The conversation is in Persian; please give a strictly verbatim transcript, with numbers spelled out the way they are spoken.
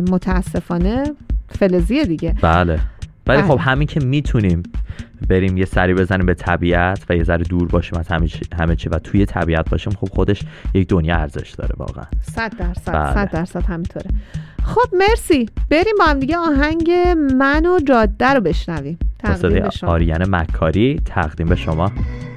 متاسفانه فلزیه دیگه. بله ولی بله. خب همین که میتونیم بریم یه سری بزنیم به طبیعت و یه ذره دور باشیم از همه چی, همه چی و توی طبیعت باشیم، خب خودش یک دنیا ارزش داره واقعا. صد درصد بله. صد درصد همینطوره. خب مرسی، بریم با هم دیگه آهنگ من و جاده رو بشنویم. تقدیم به شما. آریان مکاری، تقدیم به شما.